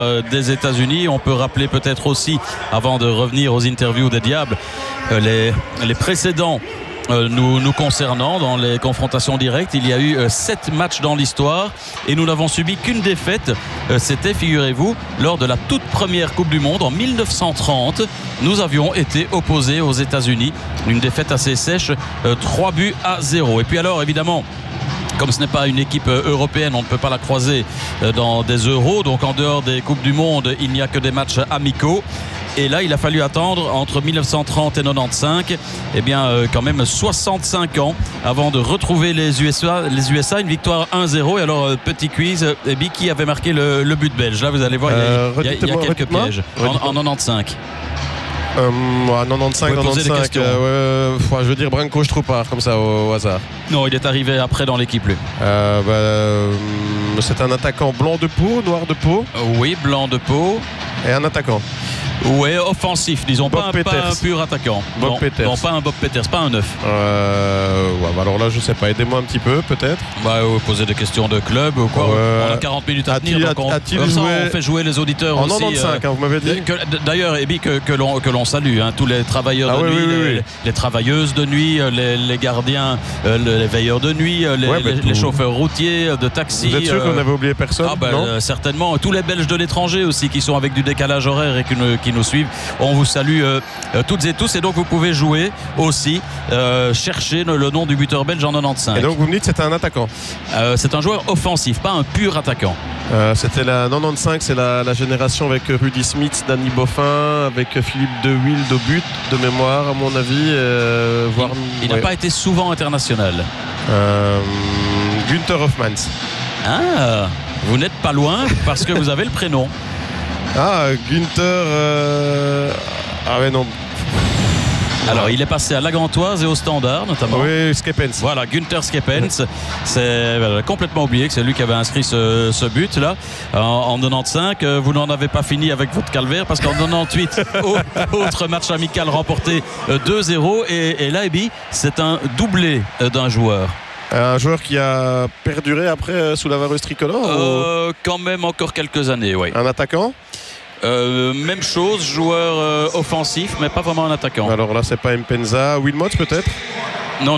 des États-Unis. On peut rappeler peut-être aussi, avant de revenir aux interviews des Diables, les précédents nous concernant dans les confrontations directes. Il y a eu 7 matchs dans l'histoire et nous n'avons subi qu'une défaite. C'était, figurez-vous, lors de la toute première Coupe du Monde en 1930. Nous avions été opposés aux États-Unis. Une défaite assez sèche, 3-0. Et puis alors, évidemment, comme ce n'est pas une équipe européenne, on ne peut pas la croiser dans des euros. Donc en dehors des Coupes du Monde, il n'y a que des matchs amicaux. Et là, il a fallu attendre entre 1930 et 95, quand même 65 ans avant de retrouver les USA. Une victoire 1-0. Et alors, petit quiz, qui avait marqué le but belge? Là, vous allez voir, il y a quelques pièges. En 95. 95, je veux dire Branko Stroupar, comme ça au hasard. Non, il est arrivé après dans l'équipe, lui. C'est un attaquant blanc de peau, noir de peau. Oui, blanc de peau. Et un attaquant. Oui, offensif, disons, pas un pur attaquant. Bob Peters. Non, pas un Bob Peters, pas un neuf. Alors là, je sais pas, aidez-moi un petit peu, peut-être. Poser des questions de club ou quoi. On a 40 minutes à tenir, donc on fait jouer les auditeurs en aussi. En 95, vous m'avez dit. D'ailleurs, que l'on salue, tous les travailleurs de nuit, les travailleuses de nuit, les gardiens, les veilleurs de nuit, les chauffeurs routiers de taxi. Vous êtes sûr qu'on n'avait oublié personne? Certainement. Tous les Belges de l'étranger aussi qui sont avec du décalage horaire et qui nous suivent. On vous salue toutes et tous. Et donc vous pouvez jouer aussi, chercher le nom du buteur belge en 95. Et donc vous me dites que c'est un attaquant? C'est un joueur offensif, pas un pur attaquant. C'était la 95, c'est la génération avec Rudy Smith, Danny Boffin, avec Philippe De Wild au but de mémoire, à mon avis. Il n'a pas été souvent international. Günther Hoffmanns. Ah, vous n'êtes pas loin parce que vous avez le prénom. Günther. Non. Alors, il est passé à la Gantoise et au Standard, notamment. Oui, Skepens. Voilà, Günther Skepens. C'est complètement oublié que c'est lui qui avait inscrit ce but-là. En 95, vous n'en avez pas fini avec votre calvaire parce qu'en 98, autre match amical remporté 2-0. Et là, c'est un doublé d'un joueur. Un joueur qui a perduré après sous la vareuse tricolore quand même encore quelques années, oui. Un attaquant? Même chose, joueur offensif, mais pas vraiment un attaquant. Alors là, c'est pas Mpenza. Wilmots peut-être? Non.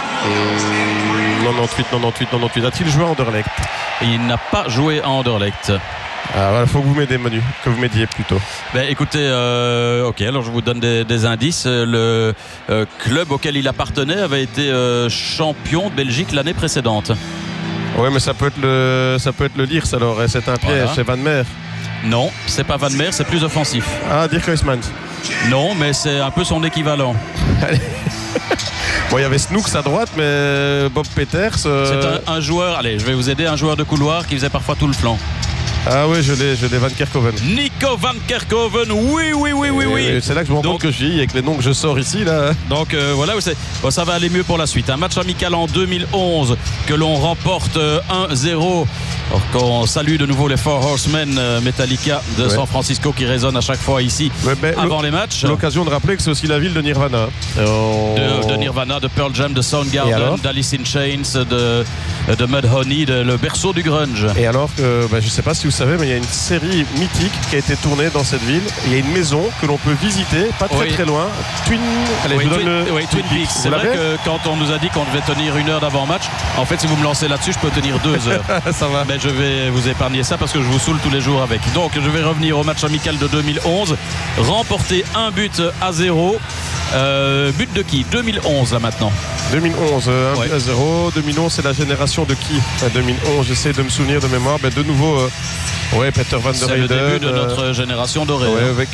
98. A-t-il joué à Anderlecht? Il n'a pas joué à Anderlecht. Faut que vous m'aidiez, Manu, que vous m'aidiez plutôt. Écoutez, alors je vous donne des indices. Le club auquel il appartenait avait été champion de Belgique l'année précédente. Oui, mais ça peut être le Liers alors. C'est un piège, c'est Van Meer. Non, c'est pas Van Meer, c'est plus offensif. Dirk Huysmans. Non, mais c'est un peu son équivalent. Il y avait Snooks à droite, mais Bob Peters. C'est un joueur, allez, je vais vous aider, un joueur de couloir qui faisait parfois tout le flanc. Je l'ai, Van Kerkhoven. Nico Van Kerkhoven, oui. C'est là que je me rends compte que je vieillis avec les noms que je sors ici, là. Donc voilà, ça va aller mieux pour la suite. Un match amical en 2011 que l'on remporte 1-0. Alors qu'on salue de nouveau les Four Horsemen Metallica de San Francisco qui résonnent à chaque fois ici avant les matchs. L'occasion de rappeler que c'est aussi la ville de Nirvana. De Nirvana, de Pearl Jam, de Soundgarden, d'Alice in Chains, de Mudhoney, le berceau du grunge. Et alors que, je ne sais pas si vous savez, mais il y a une série mythique qui a été tournée dans cette ville. Il y a une maison que l'on peut visiter, pas très loin. Twin Peaks. C'est vrai que quand on nous a dit qu'on devait tenir 1 heure d'avant-match, en fait, si vous me lancez là-dessus, je peux tenir 2 heures. Ça va. Mais je vais vous épargner ça parce que je vous saoule tous les jours avec. Donc, je vais revenir au match amical de 2011. Remporté 1-0. But de qui? 2011 là maintenant. 2011, 1-0. 2011, c'est la génération de qui? 2011, j'essaie de me souvenir de mémoire. De nouveau, Peter Van der Heyden. C'est le début de notre génération dorée. Avec,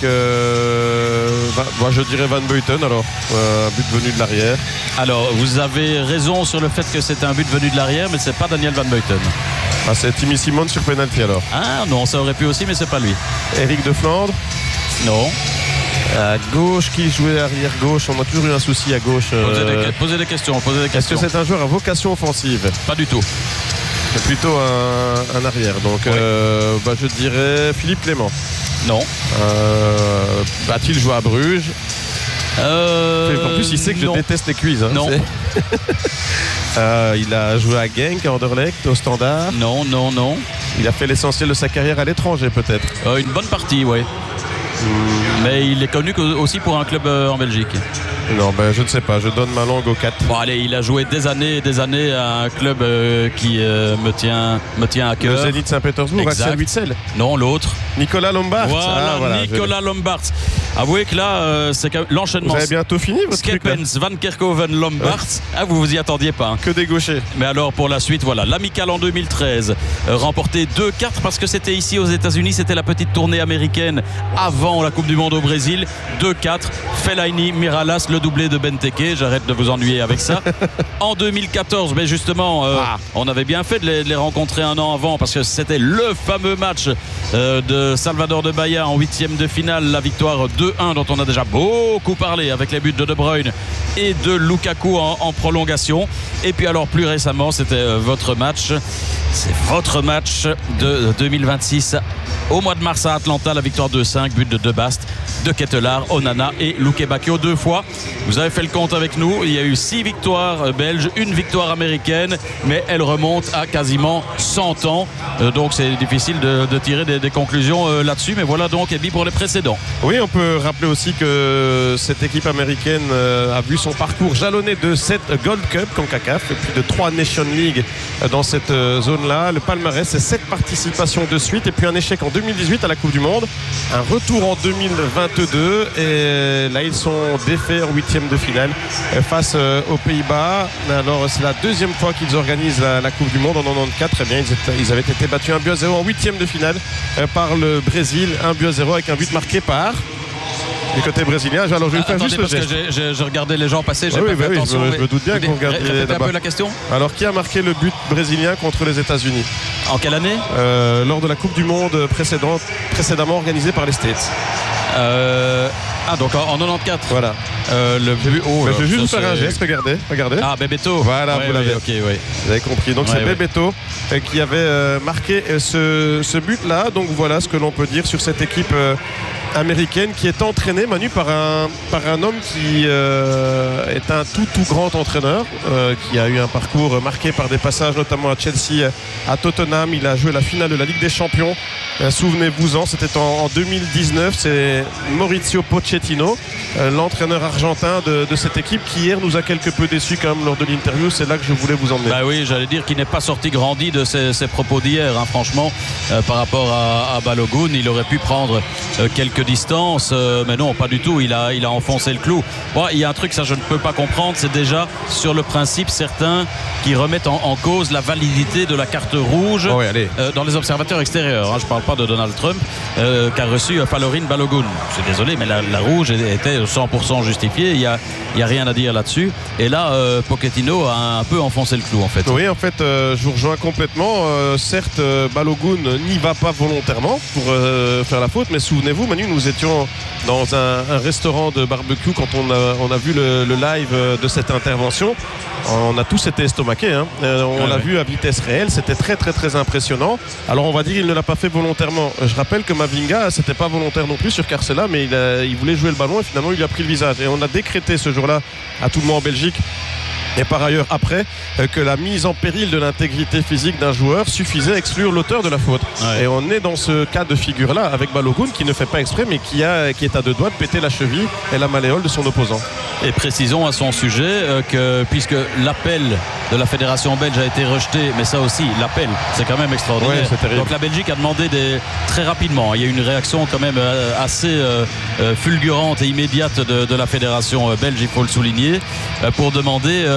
je dirais Van Buiten, alors. Un but venu de l'arrière. Alors, vous avez raison sur le fait que c'est un but venu de l'arrière, mais c'est pas Daniel Van Buiten. C'est Timmy Simons sur penalty alors. Non, ça aurait pu aussi, mais c'est pas lui. Éric de Flandre? Non. À gauche, qui jouait arrière gauche? On a toujours eu un souci à gauche. Posez des questions. Est-ce que c'est un joueur à vocation offensive? Pas du tout. C'est plutôt un arrière. Donc, je dirais Philippe Clément. Non. A-t-il joué à Bruges? En plus, il sait que je déteste les quiz. Non. Il a joué à Genk, à Anderlecht, au Standard. Non. Il a fait l'essentiel de sa carrière à l'étranger peut-être. Une bonne partie, oui. Mais il est connu aussi pour un club en Belgique. Non, je ne sais pas, je donne ma langue aux 4. Bon, allez, il a joué des années à un club qui me tient à cœur. Le Zénith Saint-Pétersbourg, Axel Witsel. Non, l'autre. Nicolas Lombard. Voilà, Nicolas Lombard. Avouez que là, c'est l'enchaînement. Vous avez bientôt fini votre Skepens, Van Kerkhoven, Lombard. Vous vous y attendiez pas. Hein. Que des gauchers. Mais alors, pour la suite, voilà, l'Amical en 2013, remporté 2-4 parce que c'était ici aux États-Unis, c'était la petite tournée américaine avant la Coupe du Monde au Brésil. 2-4, Fellaini, Miralas, le doublé de Benteke. J'arrête de vous ennuyer avec ça. En 2014, mais justement, on avait bien fait de les rencontrer un an avant parce que c'était le fameux match de Salvador de Bahia en 8e de finale, la victoire 2-1 dont on a déjà beaucoup parlé avec les buts de Bruyne et de Lukaku en prolongation. Et puis alors plus récemment, c'était votre match. C'est votre match de 2026 au mois de mars à Atlanta, la victoire 2-5, but de Bast, de Ketelaar, Onana et Luke Bacchio 2 fois. Vous avez fait le compte avec nous, il y a eu 6 victoires belges, 1 victoire américaine, mais elle remonte à quasiment 100 ans, donc c'est difficile de tirer des conclusions là-dessus, mais voilà donc Eddy pour les précédents. Oui, on peut rappeler aussi que cette équipe américaine a vu son parcours jalonné de 7 Gold Cup CONCACAF et puis de 3 Nation League dans cette zone-là. Le palmarès, c'est 7 participations de suite et puis un échec en 2018 à la Coupe du Monde, un retour en 2022 et là ils sont défaits en 8e de finale face aux Pays-Bas. Alors c'est la 2e fois qu'ils organisent la Coupe du Monde en 94. Eh bien, ils avaient été battus 1-0 en 8e de finale par le Brésil, 1-0 avec un but marqué par du côté brésilien. Alors je vais faire juste le geste. Je regardais les gens passer, j'ai pas fait attention. Je me doute bien que vous regardez un peu la question. Alors qui a marqué le but brésilien contre les États-Unis? En quelle année? Lors de la Coupe du Monde précédemment organisée par les States. Donc en 94. Voilà. Le but. Je vais juste vous faire un geste, regardez. Ah, Bebeto. Voilà, vous l'avez. Okay, ouais. Vous avez compris. Donc c'est Bebeto qui avait marqué ce but-là. Donc voilà ce que l'on peut dire sur cette équipe américaine qui est entraînée, Manu, par un homme qui est un tout grand entraîneur qui a eu un parcours marqué par des passages notamment à Chelsea, à Tottenham. Il a joué la finale de la Ligue des Champions, souvenez-vous-en, c'était en 2019. C'est Maurizio Pochettino, l'entraîneur argentin de cette équipe qui hier nous a quelque peu déçus quand même lors de l'interview. C'est là que je voulais vous emmener. Oui, j'allais dire qu'il n'est pas sorti grandi de ses propos d'hier, franchement, par rapport à Balogun. Il aurait pu prendre quelques distances, mais non, pas du tout. Il a enfoncé le clou. Il y a un truc, ça je ne peux pas comprendre, c'est déjà sur le principe certains qui remettent en cause la validité de la carte rouge dans les observateurs extérieurs. Je ne parle pas de Donald Trump qu'a reçu Falorin Balogun. Je suis désolé, mais la rouge était 100% justifiée. Il n'y a rien à dire là-dessus. Et là, Pochettino a un peu enfoncé le clou en fait. Oui, en fait, je vous rejoins complètement. Certes, Balogun n'y va pas volontairement pour faire la faute, mais souvenez-vous, Manu, nous étions dans un restaurant de barbecue quand on a vu le live de cette intervention. On a tous été estomaqués. On l'a vu à vitesse réelle. C'était très impressionnant. Alors on va dire il ne l'a pas fait volontairement. Je rappelle que Mavinga, c'était pas volontaire non plus sur Carcela, mais il voulait jouer le ballon et finalement il lui a pris le visage. Et on a décrété ce jour-là à tout le monde en Belgique et par ailleurs après que la mise en péril de l'intégrité physique d'un joueur suffisait à exclure l'auteur de la faute. Et on est dans ce cas de figure là avec Balogun qui ne fait pas exprès mais qui est à 2 doigts de péter la cheville et la malléole de son opposant. Et précisons à son sujet que puisque l'appel de la fédération belge a été rejeté, mais ça aussi l'appel c'est quand même extraordinaire. Donc la Belgique a demandé très rapidement, il y a eu une réaction quand même assez fulgurante et immédiate de la fédération belge, il faut le souligner, pour demander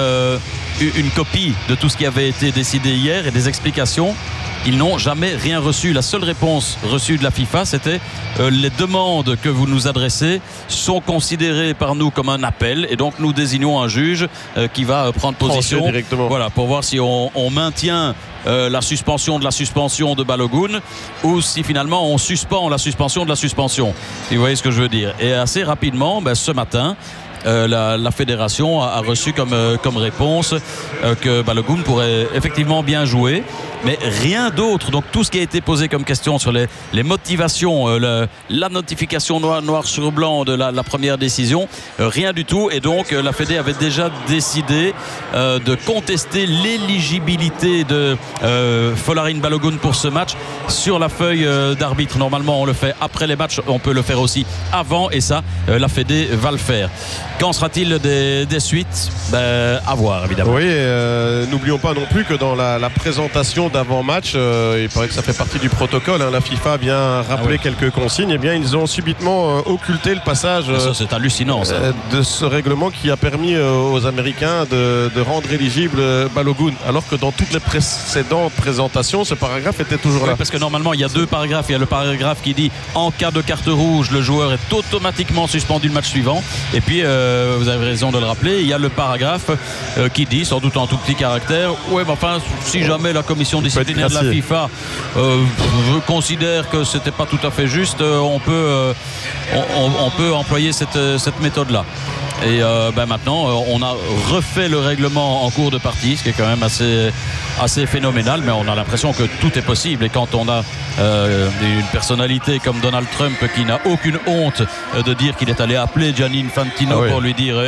une copie de tout ce qui avait été décidé hier et des explications. Ils n'ont jamais rien reçu. La seule réponse reçue de la FIFA, c'était les demandes que vous nous adressez sont considérées par nous comme un appel et donc nous désignons un juge qui va prendre position pour voir si on maintient la suspension de Balogun ou si finalement on suspend la suspension de la suspension. Si vous voyez ce que je veux dire. Et assez rapidement, ce matin, la fédération a reçu comme réponse que Balogun pourrait effectivement bien jouer, mais rien d'autre. Donc tout ce qui a été posé comme question sur les motivations, la notification noir sur blanc de la première décision, rien du tout. Et donc la Fédé avait déjà décidé de contester l'éligibilité de Folarin Balogun pour ce match sur la feuille d'arbitre. Normalement on le fait après les matchs, on peut le faire aussi avant, et ça la Fédé va le faire. Qu'en sera-t-il des suites? À voir évidemment. Oui, n'oublions pas non plus que dans la présentation d'avant-match, il paraît que ça fait partie du protocole, la FIFA vient rappeler quelques consignes. Eh bien ils ont subitement occulté le passage ça, c'est hallucinant, ça. De ce règlement qui a permis aux Américains de rendre éligible Balogun, alors que dans toutes les précédentes présentations ce paragraphe était toujours là. Parce que normalement il y a deux paragraphes. Il y a le paragraphe qui dit en cas de carte rouge le joueur est automatiquement suspendu le match suivant, et puis vous avez raison de le rappeler, il y a le paragraphe qui dit, sans doute en tout petit caractère, si jamais la commission disciplinaire de la FIFA considère que c'était pas tout à fait juste, on peut employer cette méthode là. Et maintenant on a refait le règlement en cours de partie, ce qui est quand même assez phénoménal, mais on a l'impression que tout est possible. Et quand on a une personnalité comme Donald Trump qui n'a aucune honte de dire qu'il est allé appeler Gianni Infantino pour lui dire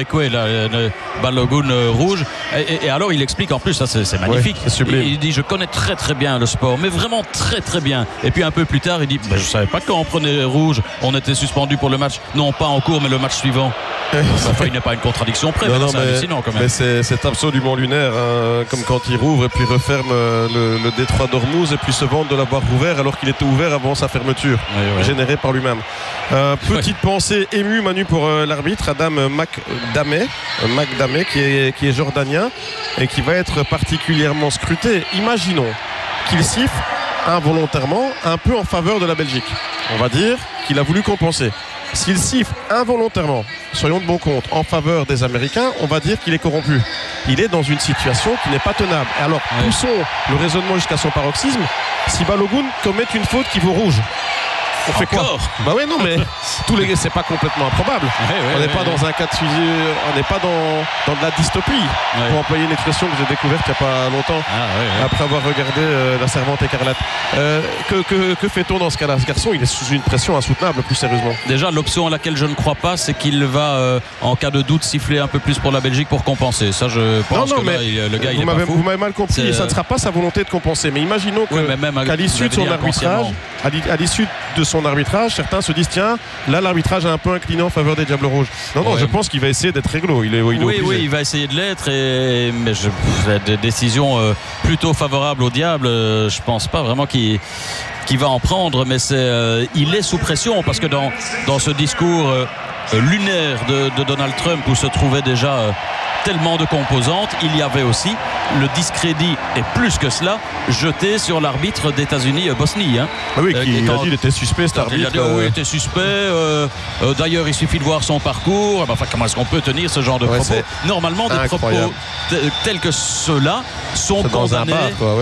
Balogun rouge, et alors il explique en plus, ça c'est magnifique, il dit je connais très très bien le sport, mais vraiment très très bien, et puis un peu plus tard il dit je savais pas que quand on prenait rouge on était suspendu pour le match, non pas en cours mais le match suivant. Il n'est pas une contradiction près, c'est hallucinant quand même. Mais c'est absolument lunaire, comme quand il rouvre et puis referme le détroit d'Ormuz, et puis se vante de l'avoir rouvert alors qu'il était ouvert avant sa fermeture, générée par lui-même. Petite pensée émue, Manu, pour l'arbitre Adam Makdameh qui est jordanien et qui va être particulièrement scruté. Imaginons qu'il siffle involontairement un peu en faveur de la Belgique. On va dire qu'il a voulu compenser. S'il siffle involontairement, soyons de bon compte, en faveur des Américains, on va dire qu'il est corrompu. Il est dans une situation qui n'est pas tenable. Alors, poussons le raisonnement jusqu'à son paroxysme. Si Balogun commet une faute qui vaut rouge, on fait quoi? Non, mais c'est pas complètement improbable. On n'est pas dans un cas de figure, on n'est pas dans de la dystopie, pour employer une expression que j'ai découverte il n'y a pas longtemps, après avoir regardé La Servante écarlate. Que fait-on dans ce cas-là? Ce garçon, il est sous une pression insoutenable, plus sérieusement. Déjà, l'option à laquelle je ne crois pas, c'est qu'il va, en cas de doute, siffler un peu plus pour la Belgique pour compenser. Ça, je pense que le gars, il est pas fou. Vous m'avez mal compris, ça ne sera pas sa volonté de compenser. Mais imaginons qu'à l'issue de son arbitrage, à l'issue de son arbitrage, certains se disent tiens, là l'arbitrage a un peu incliné en faveur des Diables Rouges. Non, je pense qu'il va essayer d'être réglo. Il va essayer de l'être, mais des décisions plutôt favorables aux Diables, je pense pas vraiment qu'il va en prendre, mais il est sous pression, parce que dans ce discours lunaire de Donald Trump, où se trouvait déjà tellement de composantes, il y avait aussi le discrédit, et plus que cela, jeté sur l'arbitre d'États-Unis-Bosnie. Il a dit qu'il était suspect, cet arbitre. Il a dit il était suspect. D'ailleurs, il suffit de voir son parcours. Comment est-ce qu'on peut tenir ce genre de propos? Normalement, des propos tels que ceux-là sont condamnés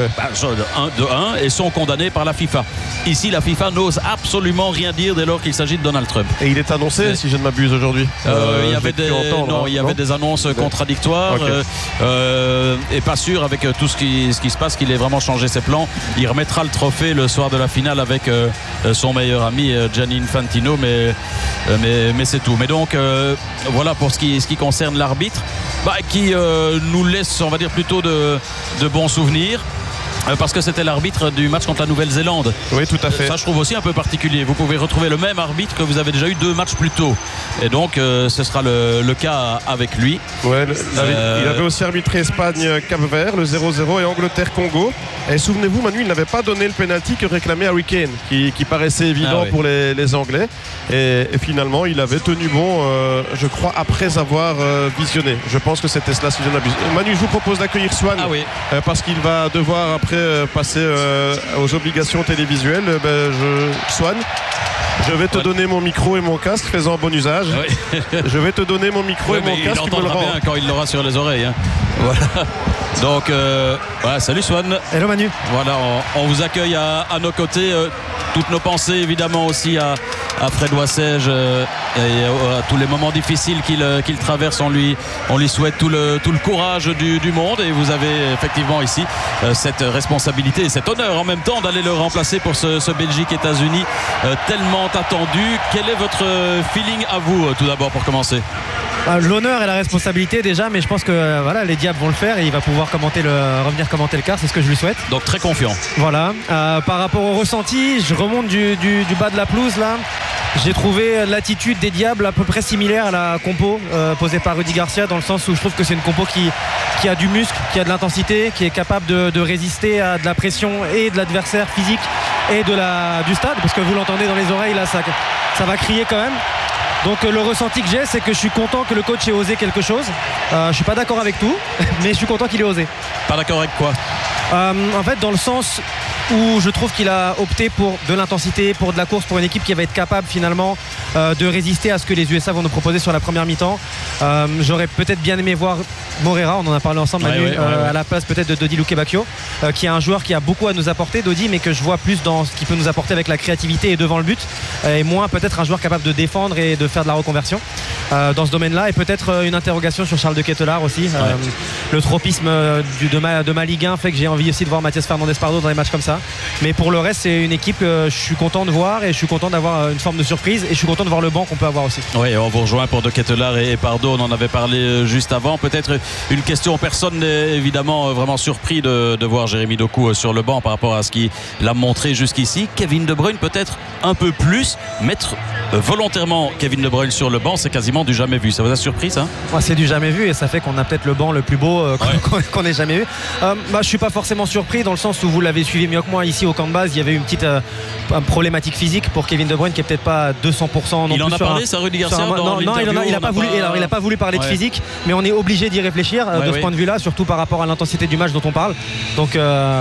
et sont condamnés par la FIFA. Ici, la FIFA n'ose absolument rien dire dès lors qu'il s'agit de Donald Trump. Et il est annoncé, si je ne m'abuse, aujourd'hui. Il y avait des annonces contradictoires, et pas sûr avec tout ce qui se passe qu'il ait vraiment changé ses plans. Il remettra le trophée le soir de la finale avec son meilleur ami Gianni Infantino, mais c'est tout. Mais donc voilà pour ce qui concerne l'arbitre, qui nous laisse, on va dire, plutôt de bons souvenirs. Parce que c'était l'arbitre du match contre la Nouvelle-Zélande. Oui, tout à fait. Ça, je trouve aussi un peu particulier. Vous pouvez retrouver le même arbitre que vous avez déjà eu 2 matchs plus tôt. Et donc, ce sera le cas avec lui. Il avait aussi arbitré Espagne-Cap-Vert, le 0-0, et Angleterre-Congo. Et souvenez-vous, Manu, il n'avait pas donné le penalty que réclamait Harry Kane, qui paraissait évident pour les Anglais. Et finalement, il avait tenu bon, je crois, après avoir visionné. Je pense que c'était cela, si je n'abuse. Manu, je vous propose d'accueillir Swan, parce qu'il va devoir après passer aux obligations télévisuelles. Swan, je vais te donner mon micro et mon casque, fais-en bon usage. Je vais te donner mon micro et mon casque. Il entendra bien quand il l'aura sur les oreilles. Voilà. Donc, salut Swan. Hello Manu. Voilà, on vous accueille à nos côtés. toutes nos pensées évidemment aussi à Fred Wassège et à tous les moments difficiles qu'il traverse. On lui souhaite tout le courage du monde, et vous avez effectivement ici cette responsabilité et cet honneur en même temps d'aller le remplacer pour ce Belgique-États-Unis tellement attendu. Quel est votre feeling à vous tout d'abord pour commencer? L'honneur et la responsabilité déjà, mais je pense que voilà, les Diables vont le faire et il va pouvoir revenir commenter le quart, c'est ce que je lui souhaite. Donc très confiant. Voilà. Par rapport au ressenti, je remonte du bas de la pelouse là. J'ai trouvé l'attitude des Diables à peu près similaire à la compo posée par Rudy Garcia, dans le sens où je trouve que c'est une compo qui a du muscle, qui a de l'intensité, qui est capable de résister à de la pression et de l'adversaire physique et du stade, parce que vous l'entendez dans les oreilles là, ça va crier quand même. Donc le ressenti que j'ai, c'est que je suis content que le coach ait osé quelque chose. Je suis pas d'accord avec tout, mais je suis content qu'il ait osé. Pas d'accord avec quoi? En fait, dans le sens où je trouve qu'il a opté pour de l'intensité, pour de la course, pour une équipe qui va être capable finalement de résister à ce que les USA vont nous proposer sur la première mi-temps. J'aurais peut-être bien aimé voir Moreira, on en a parlé ensemble Manu, à la place peut-être de Dodi Lukebakio, qui est un joueur qui a beaucoup à nous apporter, Dodi, mais que je vois plus dans ce qu'il peut nous apporter avec la créativité et devant le but, et moins peut-être un joueur capable de défendre et de faire de la reconversion dans ce domaine-là, et peut-être une interrogation sur Charles de Ketelaar aussi. Le tropisme de ma Ligue 1 fait que j'ai envie aussi de voir Mathias Fernandez-Pardo dans des matchs comme ça. Mais pour le reste, c'est une équipe que je suis content de voir, et je suis content d'avoir une forme de surprise, et je suis content de voir le banc qu'on peut avoir aussi. Oui, on vous rejoint pour de Ketelaar et Pardo, on en avait parlé juste avant. Peut-être une question, personne n'est évidemment vraiment surpris de voir Jérémy Doku sur le banc par rapport à ce qu'il a montré jusqu'ici. Kevin De Bruyne peut-être un peu plus, mettre volontairement Kevin De Bruyne sur le banc, c'est quasiment du jamais vu. Ça vous a surpris ça? C'est du jamais vu, et ça fait qu'on a peut-être le banc le plus beau qu'on ait jamais eu. Je suis pas forcément surpris, dans le sens où vous l'avez suivi mieux que moi ici au camp de base. Il y avait une petite problématique physique pour Kevin De Bruyne qui est peut-être pas 200% non. Il en a parlé, ça, Rudy Garcia, non, il a pas voulu. Alors, il a pas voulu parler de physique, mais on est obligé d'y réfléchir de ce point de vue-là, surtout par rapport à l'intensité du match dont on parle. Donc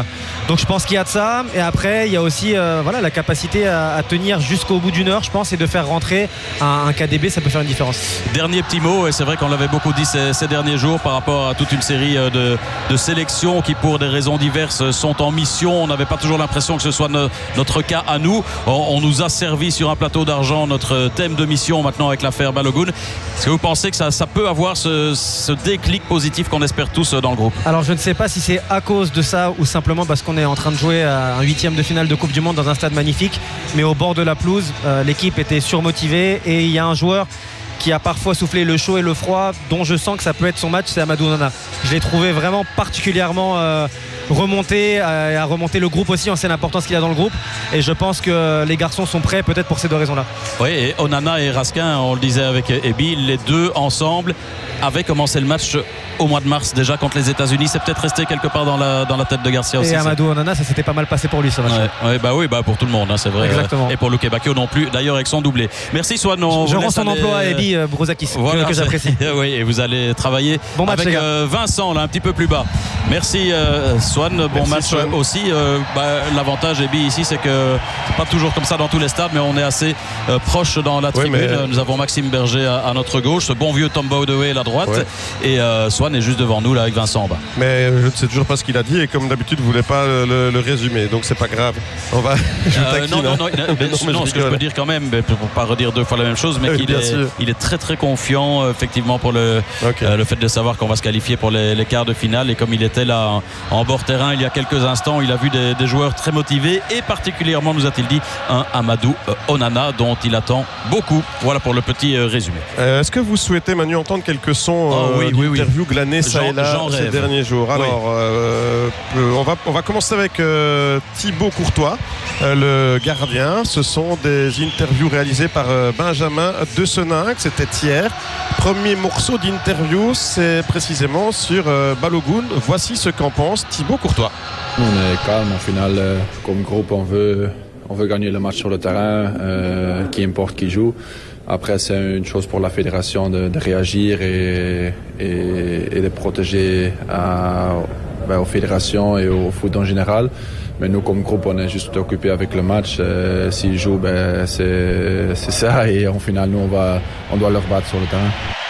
je pense qu'il y a de ça, et après il y a aussi la capacité à tenir jusqu'au bout d'une heure, je pense, et de faire rentrer un KDB, ça peut faire une différence. Dernier petit mot, et c'est vrai qu'on l'avait beaucoup dit ces derniers jours par rapport à toute une série de sélections qui, pour des raisons diverses, sont en mission. On n'avait pas toujours l'impression que ce soit notre cas à nous. On nous a servi sur un plateau d'argent notre thème de mission maintenant avec l'affaire Balogun. Est-ce que vous pensez que ça peut avoir ce déclic positif qu'on espère tous dans le groupe? Alors je ne sais pas si c'est à cause de ça ou simplement parce qu'on est en train de jouer à un 8e de finale de Coupe du Monde dans un stade magnifique, mais au bord de la pelouse, l'équipe était surmotivée, et il y a un joueur qui a parfois soufflé le chaud et le froid, dont je sens que ça peut être son match, c'est Amadou Onana. Je l'ai trouvé vraiment particulièrement remonter, à remonter le groupe aussi. On sait l'importance qu'il a dans le groupe, et je pense que les garçons sont prêts peut-être pour ces deux raisons-là. Oui, et Onana et Raskin, on le disait avec Ebi, les deux ensemble avaient commencé le match au mois de mars déjà contre les États-Unis. C'est peut-être resté quelque part dans la tête de Garcia aussi. Et Amadou Onana, ça s'était pas mal passé pour lui ce match. Oui, pour tout le monde, c'est vrai. Exactement. Et pour Lukebakio non plus, d'ailleurs avec son doublé. Merci Swan. Je rends son emploi à Ebi Brouzakis, voilà, que j'apprécie. Oui, et vous allez travailler avec Vincent là, un petit peu plus bas. Merci Swan, bon merci, match Swan. Aussi. L'avantage Ebi ici, c'est que c'est pas toujours comme ça dans tous les stades, mais on est assez proche dans la tribune. Nous avons Maxime Berger à notre gauche, ce bon vieux Tom Baudoué à la droite, et Swan est juste devant nous là avec Vincent en bas. Mais je ne sais toujours pas ce qu'il a dit, et comme d'habitude vous voulez pas le résumer, donc c'est pas grave. On va. Non, ce que je peux dire quand même, pour pas redire deux fois la même chose, mais qu'il est très très confiant effectivement pour le fait de savoir qu'on va se qualifier pour les quarts de finale, et comme il était là en bord terrain il y a quelques instants, il a vu des joueurs très motivés, et particulièrement, nous a-t-il dit, un Amadou Onana dont il attend beaucoup. Voilà pour le petit résumé. Est-ce que vous souhaitez, Manu, entendre quelques sons d'interviews glanées ça et là ces derniers jours? Alors on va commencer avec Thibaut Courtois, le gardien. Ce sont des interviews réalisées par Benjamin De Seninck, c'était hier. Premier morceau d'interview, c'est précisément sur Balogun. Voici ce qu'en pense Thibaut Courtois. On est calme au final, comme groupe on veut gagner le match sur le terrain, qui importe qui joue. Après, c'est une chose pour la fédération de réagir et de protéger aux fédérations et au foot en général. Mais nous, comme groupe, on est juste occupés avec le match. S'ils jouent, c'est ça. Et en final, nous, on doit leur battre sur le terrain.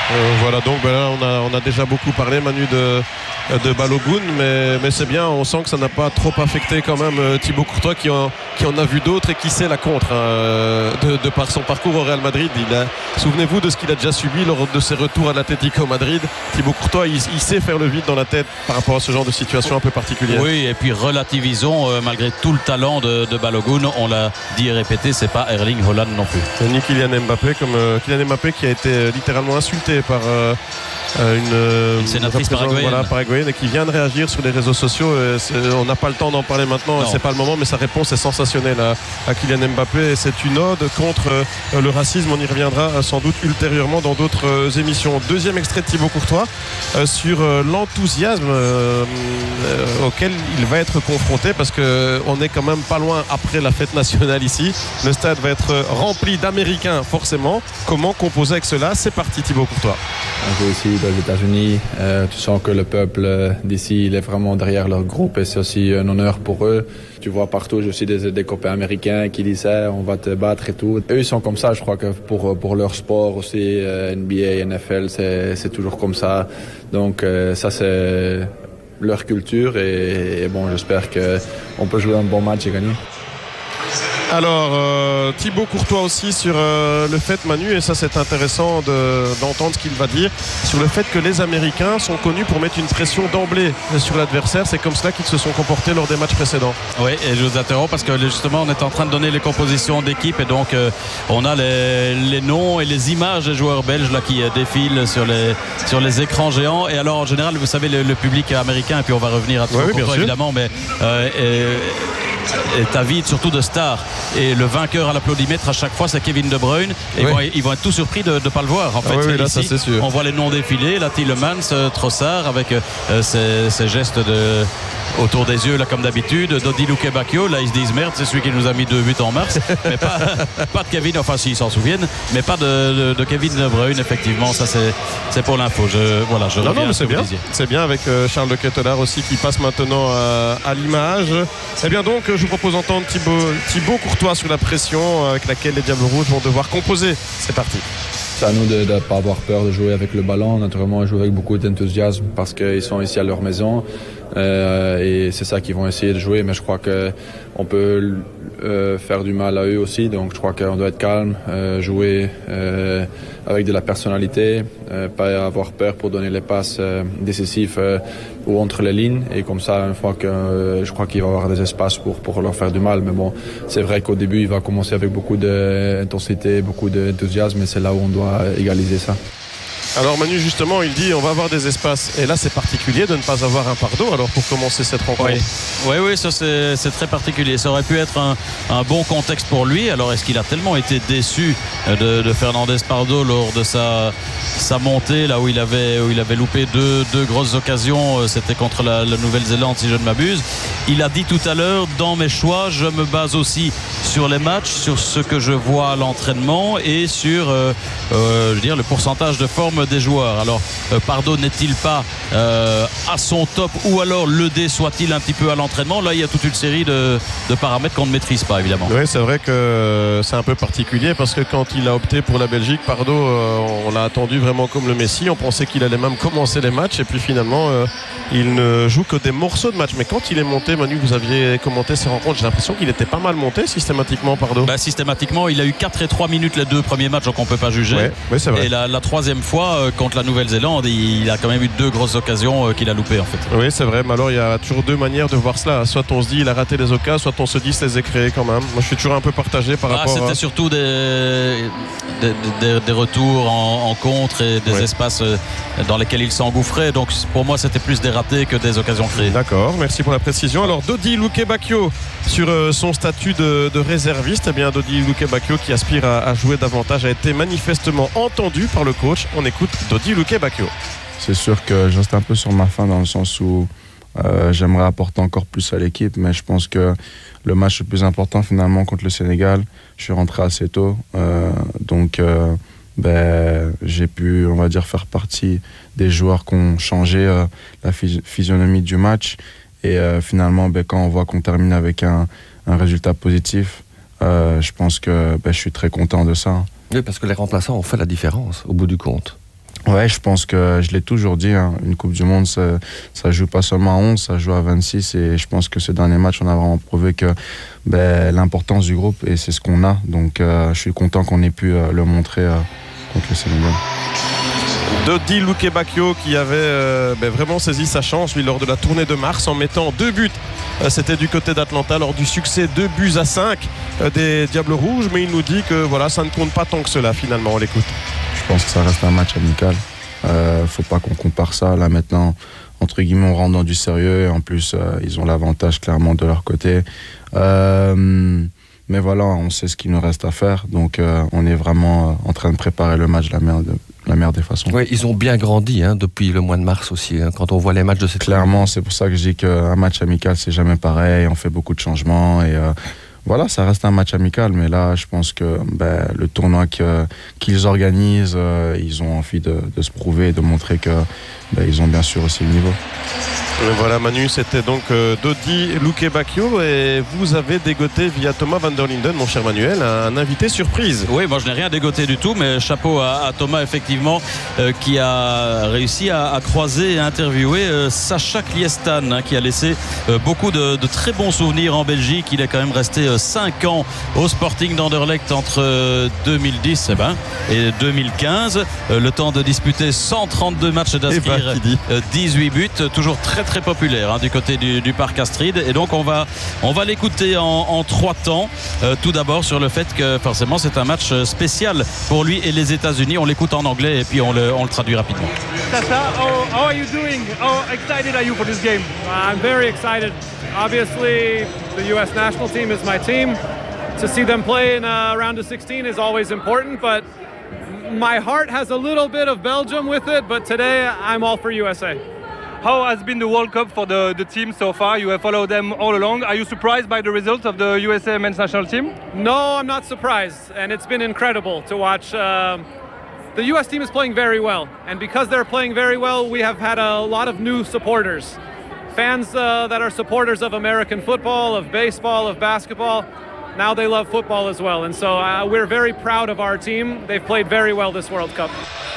Voilà, donc là on a déjà beaucoup parlé, Manu, de Balogun, mais c'est bien, on sent que ça n'a pas trop affecté quand même Thibaut Courtois qui en a vu d'autres et qui sait la contre de par son parcours au Real Madrid. Souvenez-vous de ce qu'il a déjà subi lors de ses retours à l'Atlético Madrid. Thibaut Courtois, il sait faire le vide dans la tête par rapport à ce genre de situation un peu particulière. Oui, et puis relativisons malgré tout le talent de Balogun, on l'a dit et répété, c'est pas Erling Haaland non plus. Ni Kylian Mbappé, comme Kylian Mbappé qui a été littéralement insulté par une sénatrice paraguayenne et qui vient de réagir sur les réseaux sociaux. On n'a pas le temps d'en parler maintenant, c'est pas le moment, mais sa réponse est sensationnelle à Kylian Mbappé. C'est une ode contre le racisme. On y reviendra sans doute ultérieurement dans d'autres émissions. Deuxième extrait de Thibaut Courtois sur l'enthousiasme auquel il va être confronté, parce qu'on est quand même pas loin après la fête nationale ici. Le stade va être rempli d'Américains forcément. Comment composer avec cela? C'est parti, Thibaut Courtois. On joue ici aux États-Unis, tu sens que le peuple d'ici il est vraiment derrière leur groupe et c'est aussi un honneur pour eux. Tu vois partout, j'ai aussi des copains américains qui disaient on va te battre et tout. Eux ils sont comme ça, je crois que pour leur sport aussi, NBA, NFL, c'est toujours comme ça. Donc ça c'est leur culture et bon, j'espère qu'on peut jouer un bon match et gagner. Alors Thibaut Courtois aussi sur le fait, Manu, et ça c'est intéressant d'entendre ce qu'il va dire sur le fait que les Américains sont connus pour mettre une pression d'emblée sur l'adversaire. C'est comme cela qu'ils se sont comportés lors des matchs précédents. Oui, et je vous interromps parce que justement on est en train de donner les compositions d'équipe et donc on a les noms et les images des joueurs belges là qui défilent sur les écrans géants. Et alors en général, vous savez, le public américain, et puis on va revenir à Thibaut Courtois évidemment, mais est avide surtout de stars, et le vainqueur à l'applaudimètre à chaque fois c'est Kevin De Bruyne, et ils vont être tout surpris de ne pas le voir en fait. Là, ici, ça, c'est sûr. on voit les noms défiler, là Tielemans, Trossard avec ces gestes autour des yeux là comme d'habitude, Dodi Luque-Bacchio, là ils se disent merde, c'est celui qui nous a mis 2 buts en mars, mais pas de Kevin, enfin si ils s'en souviennent, mais pas de Kevin De Bruyne, effectivement. Ça c'est pour l'info. Je reviens à ce que vous disiez. C'est bien avec Charles de Ketelaar aussi qui passe maintenant à l'image. Eh bien donc je vous propose d'entendre Thibaut Courtois sur la pression avec laquelle les Diables Rouges vont devoir composer. C'est parti. C'est à nous de ne pas avoir peur de jouer avec le ballon. Naturellement, jouer avec beaucoup d'enthousiasme parce qu'ils sont ici à leur maison. Et c'est ça qu'ils vont essayer de jouer. Mais je crois qu'on peut faire du mal à eux aussi. Donc je crois qu'on doit être calme, jouer avec de la personnalité, pas avoir peur pour donner les passes décisives ou entre les lignes. Et comme ça, une fois que je crois qu'il va y avoir des espaces pour leur faire du mal. Mais bon, c'est vrai qu'au début, il va commencer avec beaucoup d'intensité, beaucoup d'enthousiasme. Et c'est là où on doit égaliser ça. Alors Manu, justement, il dit on va avoir des espaces. Et là, c'est particulier de ne pas avoir un Pardo alors pour commencer cette rencontre. Oui, ça c'est très particulier. Ça aurait pu être un bon contexte pour lui. Alors est-ce qu'il a tellement été déçu de Fernandez Pardo lors de sa montée, là où il avait loupé deux grosses occasions. C'était contre la Nouvelle-Zélande, si je ne m'abuse. Il a dit tout à l'heure, dans mes choix, je me base aussi sur les matchs, sur ce que je vois à l'entraînement et sur le pourcentage de forme des joueurs. Alors Pardo n'est-il pas à son top, ou alors le déçoit-il un petit peu à l'entraînement? Là il y a toute une série de paramètres qu'on ne maîtrise pas évidemment. Oui, c'est vrai que c'est un peu particulier parce que quand il a opté pour la Belgique, Pardo, on l'a attendu vraiment comme le Messi. On pensait qu'il allait même commencer les matchs et puis finalement il ne joue que des morceaux de match. Mais quand il est monté, Manu, vous aviez commenté ces rencontres, j'ai l'impression qu'il était pas mal monté systématiquement, Pardo. Systématiquement, il a eu 4 et 3 minutes les 2 premiers matchs, donc on ne peut pas juger. Oui, c'est vrai. Et la troisième fois contre la Nouvelle-Zélande, il a quand même eu 2 grosses occasions qu'il a loupées en fait. Oui, c'est vrai, mais alors il y a toujours 2 manières de voir cela. Soit on se dit il a raté des occasions, soit on se dit il se les a créés quand même. Moi je suis toujours un peu partagé par rapport C'était surtout des retours en contre et des espaces dans lesquels il s'engouffrait. Donc pour moi c'était plus des ratés que des occasions créées. D'accord, merci pour la précision. Alors Dodi Luque-Bacchio sur son statut de réserviste, eh bien Dodi Luque-Bacchio qui aspire à jouer davantage a été manifestement entendu par le coach. On écoute Dodi Luque-Bacchio. C'est sûr que je reste un peu sur ma faim dans le sens où j'aimerais apporter encore plus à l'équipe, mais je pense que le match le plus important finalement contre le Sénégal, je suis rentré assez tôt, donc j'ai pu, on va dire, faire partie des joueurs qui ont changé la physionomie du match. Et finalement, quand on voit qu'on termine avec un résultat positif, je pense que je suis très content de ça. Oui, parce que les remplaçants ont fait la différence au bout du compte. Ouais, je pense que je l'ai toujours dit, hein, une Coupe du Monde, ça joue pas seulement à 11, ça joue à 26 et je pense que ces derniers matchs, on a vraiment prouvé que l'importance du groupe et c'est ce qu'on a. Donc je suis content qu'on ait pu le montrer contre le Sénégal. Dodi Lukebakio qui avait vraiment saisi sa chance lui lors de la tournée de mars en mettant 2 buts. C'était du côté d'Atlanta lors du succès 2-5 des Diables Rouges, mais il nous dit que voilà, ça ne compte pas tant que cela finalement. On l'écoute. Je pense que ça reste un match amical. Faut pas qu'on compare ça. Là maintenant, entre guillemets, on rentre dans du sérieux et en plus, ils ont l'avantage clairement de leur côté. Mais voilà, on sait ce qu'il nous reste à faire. Donc on est vraiment en train de préparer le match de la meilleure des façons. Oui, ils ont bien grandi depuis le mois de mars aussi, quand on voit les matchs de cette Clairement, c'est pour ça que je dis qu'un match amical, c'est jamais pareil. On fait beaucoup de changements et voilà, ça reste un match amical. Mais là, je pense que le tournoi qu'ils organisent, ils ont envie de se prouver et de montrer que ils ont bien sûr aussi le niveau. Voilà Manu, c'était donc Dodi Lukebakio et vous avez dégoté via Thomas van der Linden, mon cher Manuel, un invité surprise. Oui, moi je n'ai rien dégoté du tout, mais chapeau à Thomas effectivement qui a réussi à croiser et à interviewer Sacha Kliestan qui a laissé beaucoup de très bons souvenirs en Belgique. Il est quand même resté 5 ans au Sporting d'Anderlecht entre 2010 et 2015. Le temps de disputer 132 matchs d'inscrire 18 buts, toujours très populaire du côté du parc Astrid. Et donc on va l'écouter en 3 temps. Tout d'abord sur le fait que forcément c'est un match spécial pour lui et les États-Unis. On l'écoute en anglais et puis on le traduit rapidement. Tata, how are you doing? How excited are you for this game? I'm very excited. Obviously, the US national team is my team. To see them play in a round of 16 is always important, but my heart has a little bit of Belgium with it, but today I'm all for USA. How has been the World Cup for the team so far? You have followed them all along. Are you surprised by the results of the USA men's national team? No, I'm not surprised. And it's been incredible to watch. The US team is playing very well. And because they're playing very well, we have had a lot of new supporters. Fans that are supporters of American football, of baseball, of basketball. Now they love football as well. And so we're very proud of our team. They've played very well this World Cup.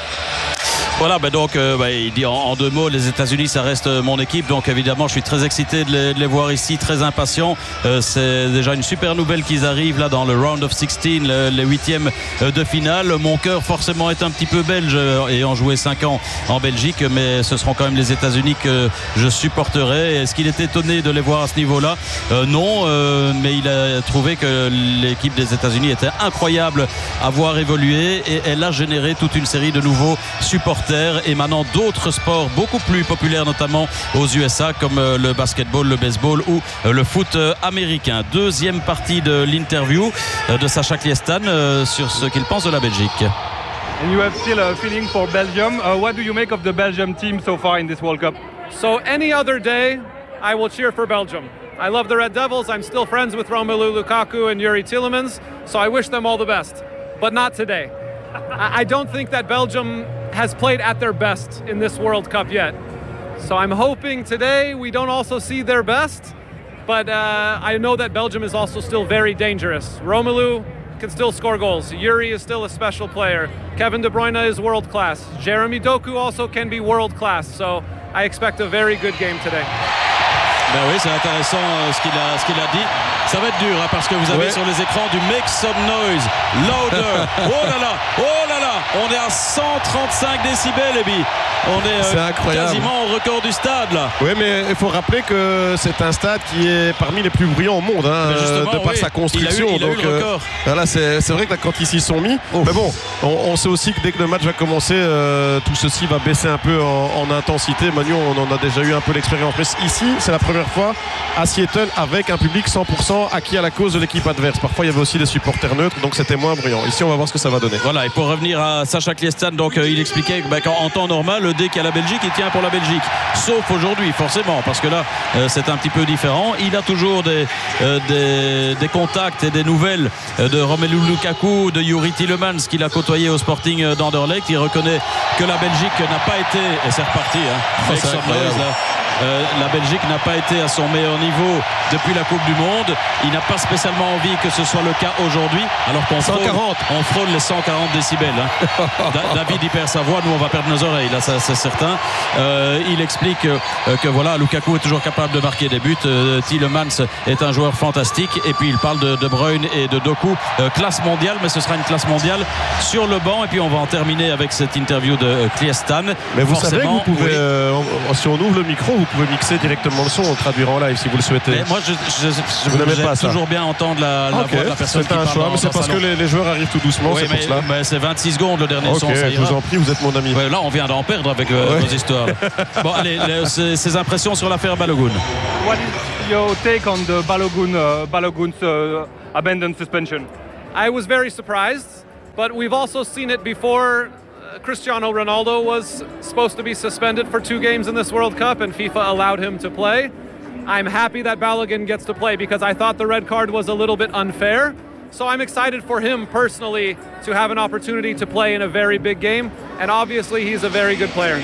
Voilà, donc il dit en 2 mots, les États-Unis ça reste mon équipe, donc évidemment je suis très excité de les voir ici, très impatient. C'est déjà une super nouvelle qu'ils arrivent là dans le round of 16, les 8e de finale. Mon cœur forcément est un petit peu belge ayant joué 5 ans en Belgique, mais ce seront quand même les États-Unis que je supporterai. Est-ce qu'il est étonné de les voir à ce niveau-là? Non, mais il a trouvé que l'équipe des États-Unis était incroyable à voir évoluer et elle a généré toute une série de nouveaux supporters émanant d'autres sports beaucoup plus populaires, notamment aux USA comme le basketball, le baseball ou le foot américain. Deuxième partie de l'interview de Sacha Kliestan sur ce qu'il pense de la Belgique. And you have still a feeling for Belgium. What do you make of the Belgium team so far in this World Cup? So any other day, I will cheer for Belgium. I love the Red Devils. I'm still friends with Romelu Lukaku and Yuri Tielemans, so I wish them all the best. But not today. I don't think that Belgium has played at their best in this World Cup yet. So I'm hoping today we don't also see their best, but I know that Belgium is also still very dangerous. Romelu can still score goals. Yuri is still a special player. Kevin De Bruyne is world class. Jeremy Doku also can be world class. So I expect a very good game today. Ben oui, c'est intéressant ce qu'il a dit. Ça va être dur parce que vous avez sur les écrans du Make Some Noise, Louder. Oh là là, on est à 135 décibels, Ebi. On est quasiment au record du stade là. Oui, mais il faut rappeler que c'est un stade qui est parmi les plus bruyants au monde de par sa construction. Il a eu le record. Voilà, c'est vrai que là, quand ils s'y sont mis, mais bon, on sait aussi que dès que le match va commencer, tout ceci va baisser un peu en intensité. Manu, on en a déjà eu un peu l'expérience. Mais ici, c'est la première fois à Seattle avec un public 100% acquis à la cause de l'équipe adverse. Parfois, il y avait aussi des supporters neutres, donc c'était moins bruyant. Ici, on va voir ce que ça va donner. Voilà, et pour revenir à Sacha Kliestan, donc il expliquait qu'en temps normal, dès qu'il y a la Belgique, il tient pour la Belgique. Sauf aujourd'hui, forcément, parce que là, c'est un petit peu différent. Il a toujours des contacts et des nouvelles de Romelu Lukaku, de Yuri Tielemans, qu'il a côtoyé au Sporting d'Anderlecht. Il reconnaît que la Belgique n'a pas été, et c'est reparti, c'est incroyable. la Belgique n'a pas été à son meilleur niveau depuis la Coupe du Monde. Il n'a pas spécialement envie que ce soit le cas aujourd'hui, alors qu'on frôle les 140 décibels. Hein. David y perd sa voix, nous on va perdre nos oreilles, là ça, c'est certain. Il explique que voilà, Lukaku est toujours capable de marquer des buts. Tielemans est un joueur fantastique, et puis il parle de Bruyne et de Doku. Classe mondiale, mais ce sera une classe mondiale sur le banc. Et puis on va en terminer avec cette interview de Kliestan. Mais vous savez que vous pouvez, si on ouvre le micro, vous pouvez mixer directement le son, on traduira en live si vous le souhaitez. Mais moi j'aime toujours bien entendre la voix de la personne qui parle. C'est un choix, mais c'est parce que les joueurs arrivent tout doucement, c'est pour cela. Mais c'est 26 secondes le dernier son. Je vous en prie, vous êtes mon ami. Là on vient d'en perdre avec vos histoires. Bon allez, ces impressions sur l'affaire Balogun. What is your take on the Balogun's abandoned suspension? I was very surprised, but we've also seen it before. Cristiano Ronaldo was supposed to be suspended for 2 games in this World Cup, and FIFA allowed him to play. I'm happy that Balogun gets to play because I thought the red card was a little bit unfair. So I'm excited for him personally to have an opportunity to play in a very big game, and obviously he's a very good player.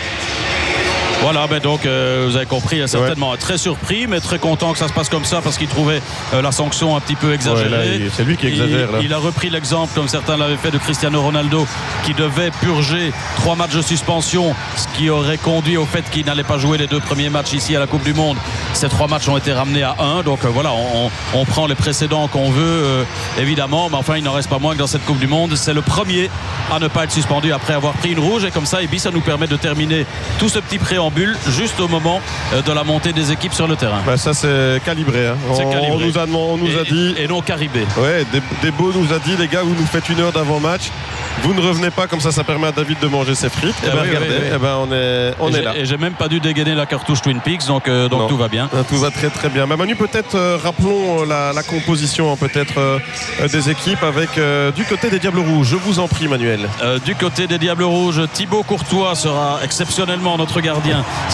Voilà, donc vous avez compris, certainement très surpris, mais très content que ça se passe comme ça parce qu'il trouvait la sanction un petit peu exagérée. Là, c'est lui qui exagère. Il a repris l'exemple, comme certains l'avaient fait, de Cristiano Ronaldo, qui devait purger 3 matchs de suspension, ce qui aurait conduit au fait qu'il n'allait pas jouer les 2 premiers matchs ici à la Coupe du Monde. Ces 3 matchs ont été ramenés à 1, donc voilà, on prend les précédents qu'on veut, évidemment, mais enfin il n'en reste pas moins que dans cette Coupe du Monde, c'est le premier à ne pas être suspendu après avoir pris une rouge, et comme ça, et puis ça nous permet de terminer tout ce petit préambule juste au moment de la montée des équipes sur le terrain. Ça c'est calibré, hein. On nous a dit, et non caribé. Ouais, Desbeaux nous a dit, les gars, vous nous faites 1 heure d'avant-match, vous ne revenez pas, comme ça permet à David de manger ses frites. Regardez, on est là. Et j'ai même pas dû dégainer la cartouche Twin Peaks, donc tout va bien. Tout va très très bien. Manu, peut-être rappelons la composition peut-être des équipes avec du côté des Diables Rouges. Je vous en prie, Manuel. Du côté des Diables Rouges, Thibaut Courtois sera exceptionnellement notre gardien.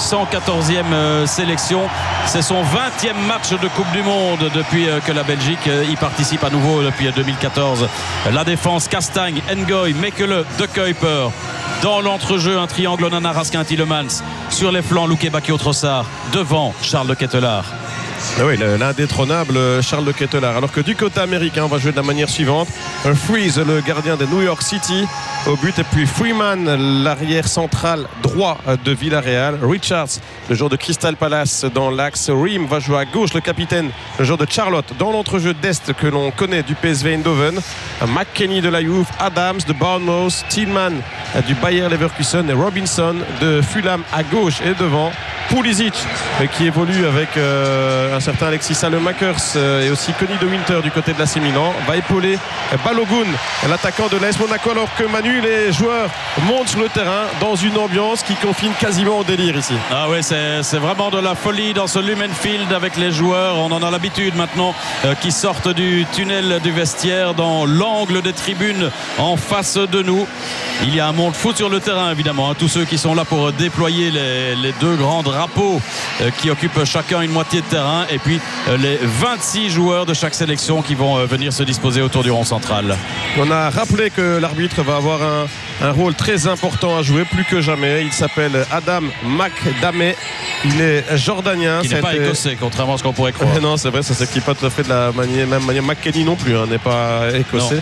114e sélection. C'est son 20e match de Coupe du Monde depuis que la Belgique y participe à nouveau depuis 2014. La défense, Castagne, Ngoy, Mekele, De Kuyper. Dans l'entrejeu, un triangle Onana, Raskin, Tielemans. Sur les flancs, Loukeba, Trossard. Devant, Charles de Ketelaar. Oui, l'indétrônable Charles de Ketelaar. Alors que du côté américain, on va jouer de la manière suivante. Freeze, le gardien de New York City, au but. Et puis Freeman, l'arrière central droit de Villarreal. Richards, le joueur de Crystal Palace dans l'axe. Ream va jouer à gauche, le capitaine, le joueur de Charlotte dans l'entrejeu d'Est que l'on connaît du PSV Eindhoven. McKennie de la Juve, Adams de Bournemouth, Tillman du Bayer Leverkusen et Robinson de Fulham à gauche et devant. Pulisic qui évolue avec un certain Alexis Sallemakers et aussi Conny de Winter du côté de l'AC Milan, va épauler Balogun, l'attaquant de l'AS Monaco, alors que Manu, les joueurs montent sur le terrain dans une ambiance qui confine quasiment au délire ici. Ah ouais, c'est vraiment de la folie dans ce Lumen Field avec les joueurs. On en a l'habitude maintenant qui sortent du tunnel du vestiaire dans l'angle des tribunes en face de nous. Il y a un monde fou sur le terrain évidemment, hein. Tous ceux qui sont là pour déployer les 2 grands drapeaux qui occupent chacun une moitié de terrain, et puis les 26 joueurs de chaque sélection qui vont venir se disposer autour du rond central. On a rappelé que l'arbitre va avoir un rôle très important à jouer, plus que jamais. Il s'appelle Adam McDamé. Il est jordanien. Qui n'est pas écossais, contrairement à ce qu'on pourrait croire. Non, c'est vrai, ça s'écrit pas tout à fait de la même manière. McKennie non plus, n'est pas écossais.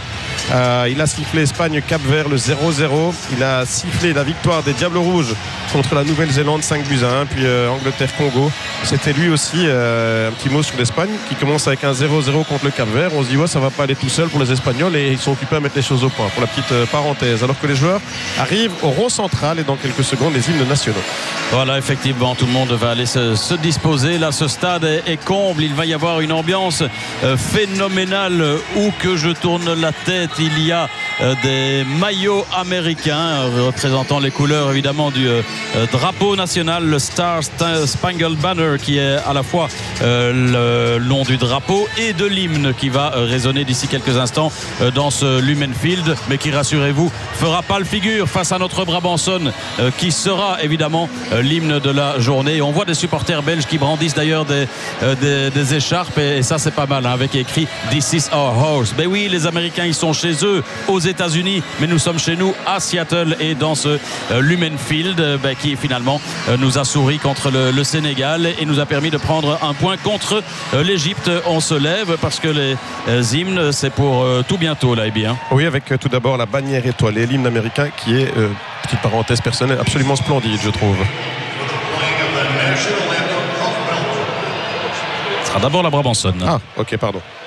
Il a sifflé Espagne-Cap-Vert le 0-0. Il a sifflé la victoire des Diables Rouges contre la Nouvelle-Zélande 5-1. Puis Angleterre-Congo. C'était lui aussi un petit mot sur l'Espagne qui commence avec un 0-0 contre le Cap-Vert. On se dit ça va pas aller tout seul pour les Espagnols, et ils sont occupés à mettre les choses au point, pour la petite parenthèse. Alors que les joueurs arrivent au rond central et dans quelques secondes les hymnes nationaux. Voilà, effectivement, tout le monde va aller se disposer. Là, ce stade est comble. Il va y avoir une ambiance phénoménale. Où que je tourne la tête, il y a des maillots américains représentant les couleurs évidemment du drapeau national, le Star Spangled Banner, qui est à la fois le nom du drapeau et de l'hymne qui va résonner d'ici quelques instants dans ce Lumen Field, mais qui, rassurez-vous, fera pas le figure face à notre Brabançonne qui sera évidemment l'hymne de la journée. Et on voit des supporters belges qui brandissent d'ailleurs des écharpes, et ça c'est pas mal, hein, avec écrit This is our house. Ben oui, les Américains ils sont chez eux aux États-Unis, mais nous sommes chez nous à Seattle et dans ce Lumen Field qui finalement nous a souri contre le Sénégal et nous a permis de prendre un point contre l'Égypte. On se lève parce que les hymnes, c'est pour tout bientôt là, bien. Oui, avec tout d'abord la bannière étoilée, l'hymne américain qui est, petite parenthèse personnelle, absolument splendide, je trouve. Ce sera d'abord la Brabançonne. Ah, ok, pardon.